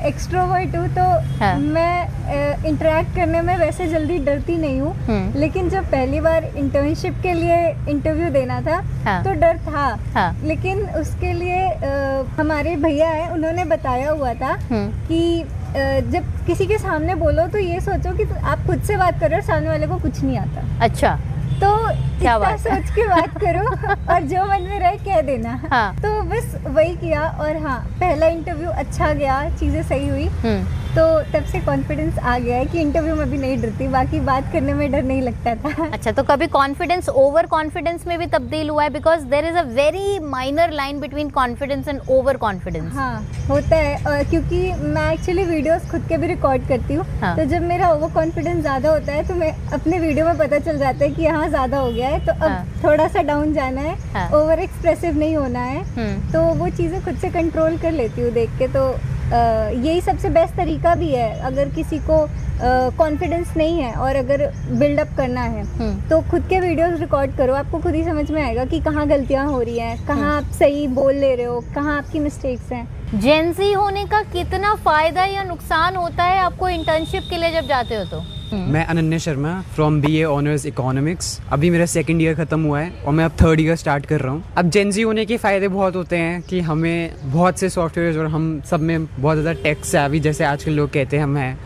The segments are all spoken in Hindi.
एक्सट्रोवर्ट हूँ तो हाँ। मैं इंटरेक्ट करने में वैसे जल्दी डरती नहीं हूँ, लेकिन जब पहली बार इंटर्नशिप के लिए इंटरव्यू देना था हाँ। तो डर था। हाँ। लेकिन उसके लिए हमारे भैया हैं, उन्होंने बताया हुआ था कि जब किसी के सामने बोलो तो ये सोचो कि आप खुद से बात कर रहे हो, सामने वाले को कुछ नहीं आता। अच्छा, तो क्या इतना बात है। सोच के बात करो और जो मन में रहे कह देना। हाँ। तो बस वही किया और हाँ, पहला इंटरव्यू अच्छा गया, चीज़ें सही हुई, तो तब से कॉन्फिडेंस आ गया है कि इंटरव्यू में भी नहीं डरती, बाकी बात करने में डर नहीं लगता था। अच्छा, तो कभी कॉन्फिडेंस ओवर कॉन्फिडेंस में भी तब्दील हुआ है? Because there is a very minor line between confidence and over confidence. हाँ, होता है, क्योंकि मैं एक्चुअली वीडियोस खुद के भी रिकॉर्ड करती हूँ। हाँ। तो जब मेरा ओवर कॉन्फिडेंस ज़्यादा होता है तो मैं अपने वीडियो में पता चल जाता है कि यहाँ ज़्यादा हो गया है, तो अब हाँ। थोड़ा सा डाउन जाना है, हाँ। ओवर एक्सप्रेसिव नहीं होना है। तो वो चीज़ें खुद से कंट्रोल कर लेती हूँ देख के। तो यही सबसे बेस्ट तरीका भी है, अगर किसी को कॉन्फिडेंस नहीं है और अगर बिल्डअप करना है तो खुद के वीडियोस रिकॉर्ड करो, आपको खुद ही समझ में आएगा कि कहाँ गलतियाँ हो रही हैं, कहाँ आप सही बोल ले रहे हो, कहाँ आपकी मिस्टेक्स हैं। जेन ज़ी होने का कितना फायदा या नुकसान होता है आपको इंटर्नशिप के लिए जब जाते हो तो? मैं Ananya Sharma from BA honours economics. अभी मेरा सेकंड ईयर खत्म हुआ है और मैं अब थर्ड ईयर स्टार्ट कर रहा हूँ। अब जेन ज़ी होने के फ़ायदे बहुत होते हैं कि हमें बहुत से सॉफ्टवेयर और हम सब में बहुत ज़्यादा टेक सेवी, जैसे आजकल लोग कहते हैं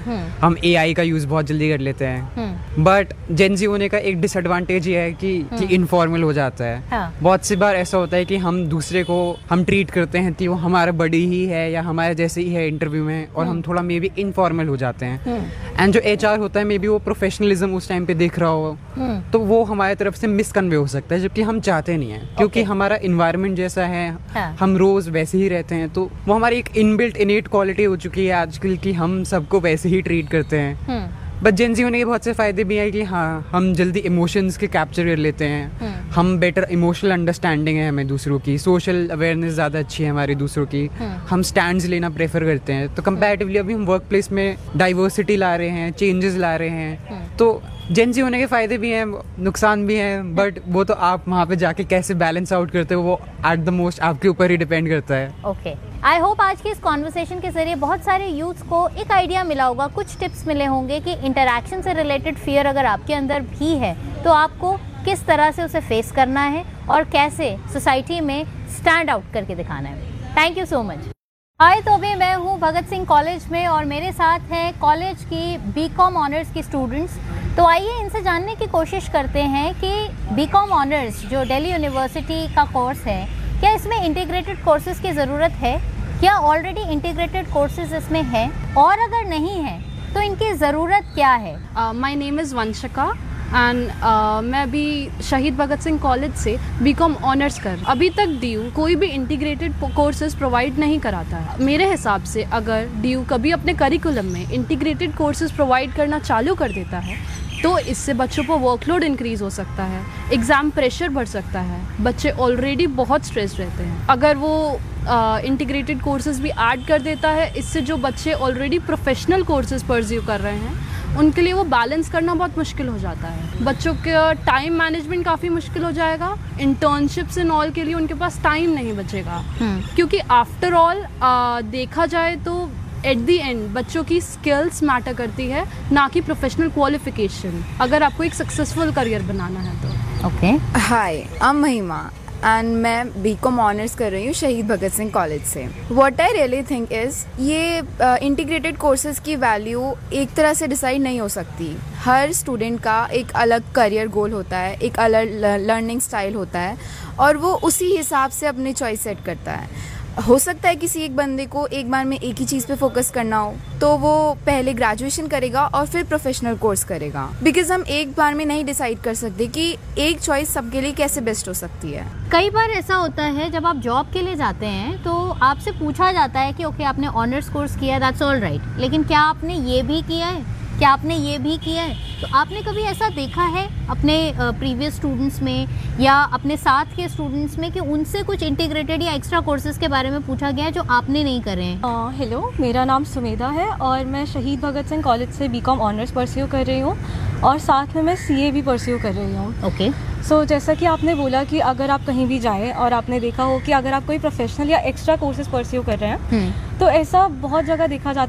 हम AI का यूज़ बहुत जल्दी कर लेते हैं। बट जेन ज़ी होने का एक डिसएडवांटेज ये है कि इनफॉर्मल हो जाता है। हाँ। बहुत सी बार ऐसा होता है कि हम दूसरे को हम ट्रीट करते हैं कि वो हमारा बड़ी ही है या हमारे जैसे ही है इंटरव्यू में, और हम थोड़ा मे बी इनफॉर्मल हो जाते हैं। एंड जो HR होता है मे बी वो प्रोफेशनलिज्म उस टाइम पे देख रहा हो, तो वो हमारी तरफ से मिसकन्वे हो सकता है, जबकि हम चाहते नहीं है, क्योंकि हमारा इन्वायरमेंट जैसा है। हाँ। हम रोज वैसे ही रहते हैं, तो वो हमारी एक इनबिल्ट इनेट क्वालिटी हो चुकी है आजकल की, हम सबको वैसे ही ट्रीट करते हैं। बट जेन ज़ी होने के बहुत से फायदे भी हैं कि हाँ, हम जल्दी इमोशंस के कैप्चर कर लेते हैं, हम बेटर इमोशनल अंडरस्टैंडिंग है हमें दूसरों की, सोशल अवेयरनेस ज़्यादा अच्छी है हमारी दूसरों की, हम स्टैंड्स लेना प्रेफर करते हैं। तो कंपैरेटिवली अभी हम वर्क प्लेस में डाइवर्सिटी ला रहे हैं, चेंजेस ला रहे हैं। तो जेन ज़ी होने के फ़ायदे भी हैं, नुकसान भी हैं, बट वो तो आप वहाँ पे जाके कैसे बैलेंस आउट करते हो, वो एट द मोस्ट आपके ऊपर ही डिपेंड करता है। ओके, आई होप आज की इस कॉन्वर्सेशन के जरिए बहुत सारे यूथ्स को एक आइडिया मिला होगा, कुछ टिप्स मिले होंगे कि इंटरैक्शन से रिलेटेड फियर अगर आपके अंदर भी है तो आपको किस तरह से उसे फेस करना है और कैसे सोसाइटी में स्टैंड आउट करके दिखाना है। Thank you so much. हाय, तो अभी मैं हूँ भगत सिंह कॉलेज में और मेरे साथ हैं कॉलेज की BCom ऑनर्स की स्टूडेंट्स। तो आइए इनसे जानने की कोशिश करते हैं कि BCom ऑनर्स जो दिल्ली यूनिवर्सिटी का कोर्स है, क्या इसमें इंटीग्रेटेड कोर्सेज की ज़रूरत है, क्या ऑलरेडी इंटीग्रेटेड कोर्सेज इसमें है, और अगर नहीं है तो इनकी ज़रूरत क्या है। My name is Vanshika and मैं अभी शहीद भगत सिंह कॉलेज से BCom ऑनर्स कर। अभी तक DU कोई भी इंटीग्रेटेड कोर्सेज प्रोवाइड नहीं कराता है। मेरे हिसाब से अगर DU कभी अपने करिकुलम में इंटीग्रेटेड कोर्सेज प्रोवाइड करना चालू कर देता है तो इससे बच्चों पर वर्कलोड इंक्रीज़ हो सकता है, एग्ज़ाम प्रेशर बढ़ सकता है, बच्चे ऑलरेडी बहुत स्ट्रेस रहते हैं। अगर वो इंटीग्रेटेड कोर्सेज भी ऐड कर देता है, इससे जो बच्चे ऑलरेडी प्रोफेशनल कोर्सेज परस्यू कर रहे हैं उनके लिए वो बैलेंस करना बहुत मुश्किल हो जाता है। बच्चों का टाइम मैनेजमेंट काफ़ी मुश्किल हो जाएगा, इंटर्नशिप्स एंड ऑल के लिए उनके पास टाइम नहीं बचेगा, क्योंकि आफ्टर ऑल देखा जाए तो एट दी एंड बच्चों की स्किल्स मैटर करती है, ना कि प्रोफेशनल क्वालिफिकेशन, अगर आपको एक सक्सेसफुल करियर बनाना है तो। ओके, हाय, आई एम महिमा एंड मैं BCom ऑनर्स कर रही हूँ शहीद भगत सिंह कॉलेज से। What I really think is ये इंटीग्रेटेड कोर्सेज की वैल्यू एक तरह से डिसाइड नहीं हो सकती। हर स्टूडेंट का एक अलग करियर गोल होता है, एक अलग लर्निंग स्टाइल होता है, और वो उसी हिसाब से अपनी चॉइस सेट करता है। हो सकता है किसी एक बंदे को एक बार में एक ही चीज़ पे फोकस करना हो तो वो पहले ग्रेजुएशन करेगा और फिर प्रोफेशनल कोर्स करेगा, बिकॉज हम एक बार में नहीं डिसाइड कर सकते कि एक चॉइस सबके लिए कैसे बेस्ट हो सकती है। कई बार ऐसा होता है जब आप जॉब के लिए जाते हैं तो आपसे पूछा जाता है कि ओके आपने ऑनर्स कोर्स किया है, दैट्स ऑल राइट, लेकिन क्या आपने ये भी किया है, क्या आपने ये भी किया है। तो आपने कभी ऐसा देखा है अपने प्रीवियस स्टूडेंट्स में या अपने साथ के स्टूडेंट्स में कि उनसे कुछ इंटीग्रेटेड या एक्स्ट्रा कोर्सेज के बारे में पूछा गया है जो आपने नहीं करे हैं? हेलो, मेरा नाम सुमेधा है और मैं शहीद भगत सिंह कॉलेज से BCom ऑनर्स परस्यू कर रही हूँ और साथ में मैं CA भी परस्यू कर रही हूँ। ओके, सो जैसा कि आपने बोला कि अगर आप कहीं भी जाएं और आपने देखा हो कि अगर आप कोई प्रोफेशनल या एक्स्ट्रा कोर्सेज परस्यू कर रहे हैं तो ऐसा बहुत जगह देखा जाता है